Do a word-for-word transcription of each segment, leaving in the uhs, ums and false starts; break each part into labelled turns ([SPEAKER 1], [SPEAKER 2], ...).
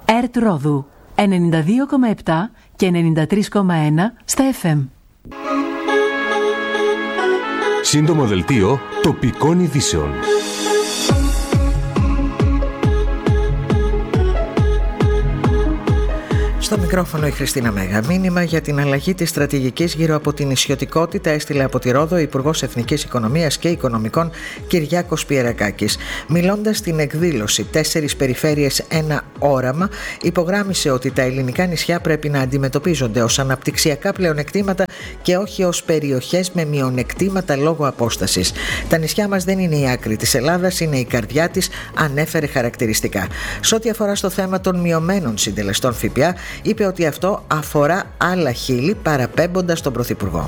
[SPEAKER 1] ΕΡΤ Ρόδου ενενήντα δύο κόμμα επτά και ενενήντα τρία κόμμα ένα στα εφ εμ.
[SPEAKER 2] Σύντομο δελτίο τοπικών ειδήσεων.
[SPEAKER 3] Στο μικρόφωνο η Χριστίνα Μέγα. Μήνυμα για την αλλαγή της στρατηγικής γύρω από την νησιωτικότητα έστειλε από τη Ρόδο ο Υπουργός Εθνικής Οικονομίας και Οικονομικών Κυριάκος Πιερακάκης. Μιλώντας στην εκδήλωση «Τέσσερις περιφέρειες, ένα όραμα», υπογράμμισε ότι τα ελληνικά νησιά πρέπει να αντιμετωπίζονται ως αναπτυξιακά πλεονεκτήματα και όχι ως περιοχές με μειονεκτήματα λόγω απόστασης. Τα νησιά μας δεν είναι η άκρη της Ελλάδας, είναι η καρδιά της, ανέφερε χαρακτηριστικά. Σε ό,τι αφορά στο θέμα των μειωμένων συντελεστών ΦΠΑ, είπε ότι αυτό αφορά άλλα χείλη, παραπέμποντας τον Πρωθυπουργό.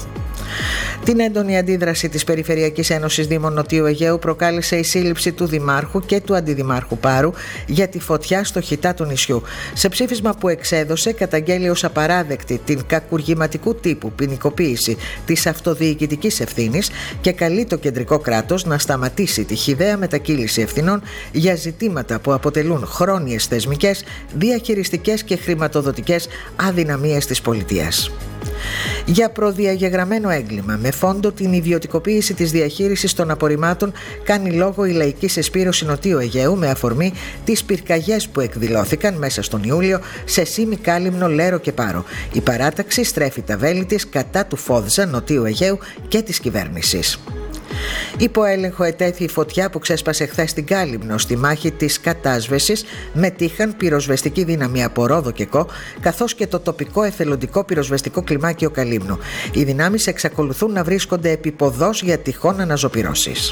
[SPEAKER 3] Την έντονη αντίδραση της Περιφερειακής Ένωσης Δήμων Νοτιού Αιγαίου προκάλεσε η σύλληψη του Δημάρχου και του Αντιδημάρχου Πάρου για τη φωτιά στο χιτά του νησιού. Σε ψήφισμα που εξέδωσε, καταγγέλει ως απαράδεκτη την κακουργηματικού τύπου ποινικοποίηση της αυτοδιοικητικής ευθύνης και καλεί το κεντρικό κράτος να σταματήσει τη χυδαία μετακύληση ευθυνών για ζητήματα που αποτελούν χρόνιες θεσμικές, διαχειριστικές και χρηματοδοτικές αδυναμίες της πολιτείας. Για προδιαγεγραμμένο έγκλημα με φόντο την ιδιωτικοποίηση της διαχείρισης των απορριμμάτων κάνει λόγο η Λαϊκή Σεσπήρωση Νοτίου Αιγαίου με αφορμή τις πυρκαγιές που εκδηλώθηκαν μέσα στον Ιούλιο σε Σίμι, Κάλυμνο, Λέρο και Πάρο. Η παράταξη στρέφει τα βέλη της κατά του Φόδζα Νοτίου Αιγαίου και της κυβέρνησης. Υπό έλεγχο ετέθη η φωτιά που ξέσπασε χθες στην Κάλυμνο στη μάχη της κατάσβεσης. Μετήχαν πυροσβεστική δύναμη από Ρόδο και Κο, καθώς και το τοπικό εθελοντικό πυροσβεστικό κλιμάκιο Καλύμνου. Οι δυνάμεις εξακολουθούν να βρίσκονται επίποδος για τυχόν αναζωπυρώσεις.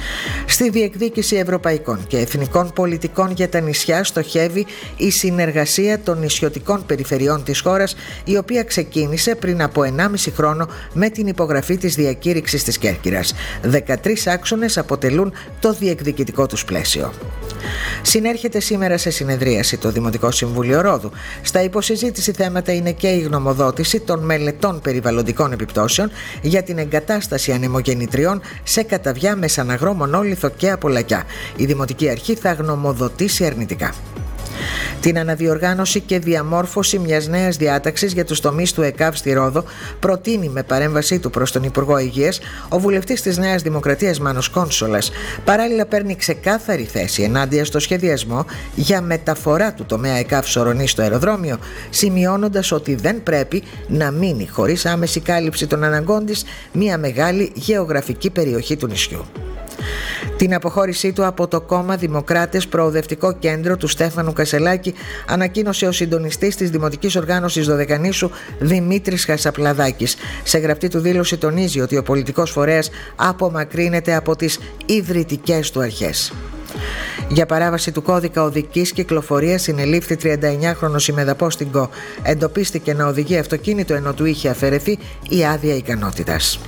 [SPEAKER 3] Στη διεκδίκηση ευρωπαϊκών και εθνικών πολιτικών για τα νησιά στοχεύει η συνεργασία των νησιωτικών περιφερειών της χώρας, η οποία ξεκίνησε πριν από ενάμιση χρόνο με την υπογραφή της διακήρυξης της Κέρκυρας. δεκατρείς άξονες αποτελούν το διεκδικητικό τους πλαίσιο. Συνέρχεται σήμερα σε συνεδρίαση το Δημοτικό Συμβούλιο Ρόδου. Στα υποσυζήτηση θέματα είναι και η γνωμοδότηση των μελετών περιβαλλοντικών επιπτώσεων για την εγκατάσταση ανεμογεννητριών σε Καταβιά, Μεσαναγρό, Μονόλιθο και Απολακιά. Η Δημοτική Αρχή θα γνωμοδοτήσει αρνητικά. Την αναδιοργάνωση και διαμόρφωση μιας νέας διάταξης για τους τομείς του ΕΚΑΒ στη Ρόδο προτείνει με παρέμβασή του προς τον Υπουργό Υγείας ο βουλευτής της Νέας Δημοκρατίας Μάνος Κόνσολας. Παράλληλα παίρνει ξεκάθαρη θέση ενάντια στο σχεδιασμό για μεταφορά του τομέα ΕΚΑΒ Σορονή στο αεροδρόμιο, σημειώνοντας ότι δεν πρέπει να μείνει χωρίς άμεση κάλυψη των αναγκών της μια μεγάλη γεωγραφική περιοχή του νησιού. Την αποχώρησή του από το κόμμα Δημοκράτες Προοδευτικό Κέντρο του Στέφανου Κασελάκη ανακοίνωσε ο συντονιστής της Δημοτικής Οργάνωσης Δωδεκανήσου Δημήτρης Χασαπλαδάκης. Σε γραπτή του δήλωση τονίζει ότι ο πολιτικός φορέας απομακρύνεται από τις ιδρυτικές του αρχές. Για παράβαση του κώδικα οδικής κυκλοφορίας συνελήφθη τριανταεννιάχρονος ημεδαπός στην Κο. Εντοπίστηκε να οδηγεί αυτοκίνητο ενώ του είχε αφαιρεθεί η άδεια ικανότητας.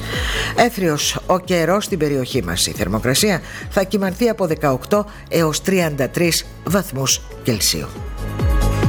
[SPEAKER 3] Έθριος ο καιρός στην περιοχή μας. Η θερμοκρασία θα κυμανθεί από δεκαοκτώ έως τριάντα τρεις βαθμούς Κελσίου.